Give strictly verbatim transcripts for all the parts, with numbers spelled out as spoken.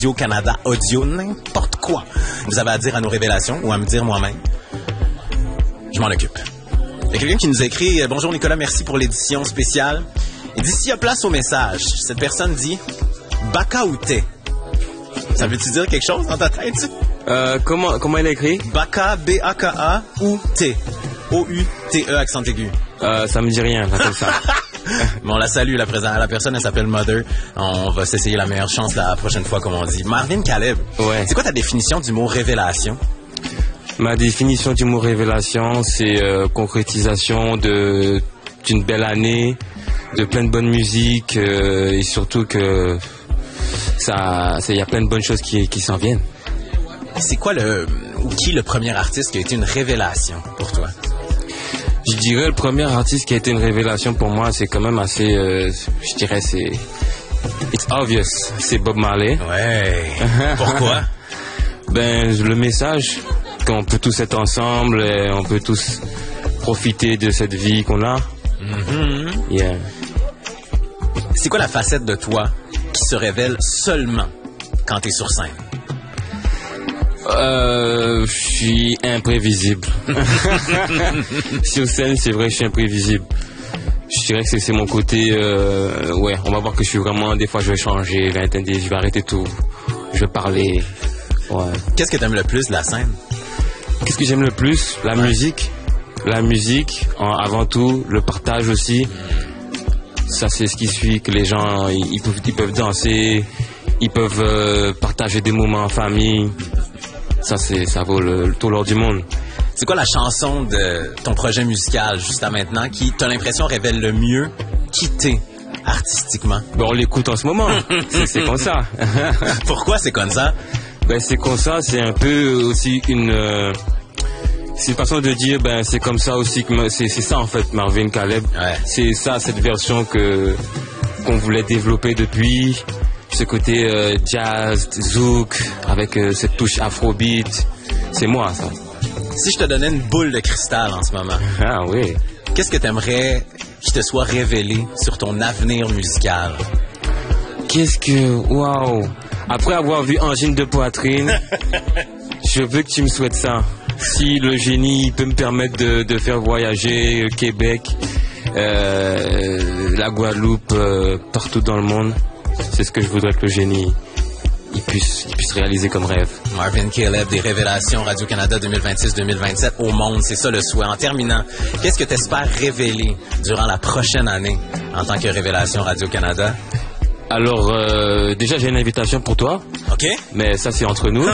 Radio-Canada Audio, n'importe quoi vous avez à dire à nos révélations ou à me dire moi-même, je m'en occupe. Il y a quelqu'un qui nous a écrit « Bonjour Nicolas, merci pour l'édition spéciale. » Il dit « S'il y a place au message, cette personne dit « Baka ou thé ». Ça veut-tu dire quelque chose dans ta tête? Euh, comment, comment elle a écrit? Baka, B A K A ou T. O U T E, accent aigu. Euh, ça me dit rien, comme ça. Bon, on la salue, la, présent- la personne, elle s'appelle Mother. On va s'essayer la meilleure chance la prochaine fois, comme on dit. Marvin Caleb, Ouais. c'est quoi ta définition du mot révélation? Ma définition du mot révélation, c'est euh, concrétisation de d'une belle année, de plein de bonnes musiques euh, et surtout que ça, il y a plein de bonnes choses qui, qui s'en viennent. C'est quoi le... ou qui le premier artiste qui a été une révélation pour toi? Je dirais le premier artiste qui a été une révélation pour moi, c'est quand même assez, euh, je dirais c'est, it's obvious, c'est Bob Marley. Ouais. Pourquoi? Ben le message qu'on peut tous être ensemble, et on peut tous profiter de cette vie qu'on a. Mm-hmm. Yeah. C'est quoi la facette de toi qui se révèle seulement quand t'es sur scène? Euh, je suis imprévisible. Sur scène, c'est vrai, je suis imprévisible. Je dirais que c'est, c'est mon côté. Euh, ouais, on va voir que je suis vraiment. Des fois, je vais changer, je vais attendre, je vais arrêter tout, je vais parler. Ouais. Qu'est-ce que t'aimes le plus de la scène? Qu'est-ce que j'aime le plus? La Ouais. musique. La musique, en- avant tout, le partage aussi. Ça, c'est ce qui suit, que les gens, ils, ils peuvent, ils peuvent danser, ils peuvent euh, partager des moments en famille. Ça, c'est, ça vaut le, le tout l'or du monde. C'est quoi la chanson de ton projet musical jusqu'à maintenant qui, t'as l'impression, révèle le mieux qui t'es artistiquement? Ben, on l'écoute en ce moment. c'est, c'est comme ça. Pourquoi c'est comme ça? Ben, c'est comme ça, c'est un peu aussi une... euh, c'est une façon de dire, ben, c'est comme ça aussi que... C'est, c'est ça, en fait, Marvin Caleb. Ouais. C'est ça, cette version que qu'on voulait développer depuis... Ce côté euh, jazz, zouk, avec euh, cette touche afrobeat. C'est moi, ça. Si je te donnais une boule de cristal en ce moment, Ah oui. qu'est-ce que t'aimerais qui te soit révélé sur ton avenir musical? Qu'est-ce que... Waouh. Après avoir vu Angine de poitrine, je veux que tu me souhaites ça. Si le génie peut me permettre de, de faire voyager le Québec, euh, la Guadeloupe, euh, partout dans le monde, c'est ce que je voudrais que le génie il puisse, il puisse réaliser comme rêve. Marvin Caleb, des révélations Radio-Canada deux mille vingt-six deux mille vingt-sept au monde, c'est ça le souhait. En terminant, qu'est-ce que tu espères révéler durant la prochaine année en tant que révélation Radio-Canada? Alors, euh, déjà, j'ai une invitation pour toi, OK? mais ça, c'est entre nous.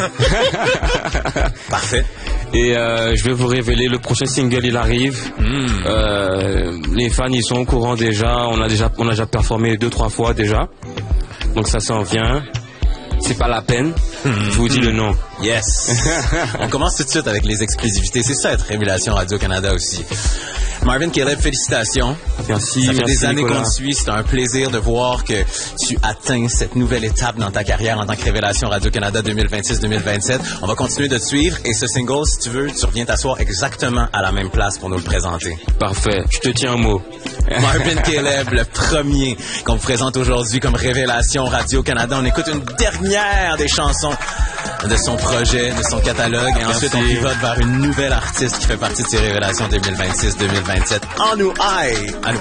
Parfait. Et euh, je vais vous révéler le prochain single, il arrive. Mm. Euh, les fans, ils sont au courant déjà. On a déjà, on a déjà performé deux, trois fois déjà. Donc ça s'en vient. C'est pas la peine. Mm. Je vous dis le nom. Yes. On commence tout de suite avec les exclusivités. C'est ça être révélation Radio-Canada aussi. Marvin Caleb, félicitations. Merci. Ça fait merci des années Nicolas. qu'on te suit. C'est un plaisir de voir que tu atteins cette nouvelle étape dans ta carrière en tant que révélation Radio-Canada deux mille vingt-six deux mille vingt-sept. On va continuer de te suivre. Et ce single, si tu veux, tu reviens t'asseoir exactement à la même place pour nous le présenter. Parfait. Je te tiens un mot. Marvin Caleb, le premier qu'on vous présente aujourd'hui comme révélation Radio-Canada. On écoute une dernière des chansons de son projet, de son catalogue. Et ensuite, on Merci. pivote vers une nouvelle artiste qui fait partie de ces révélations deux mille vingt-six deux mille vingt-sept. En nous, aïe! À nous.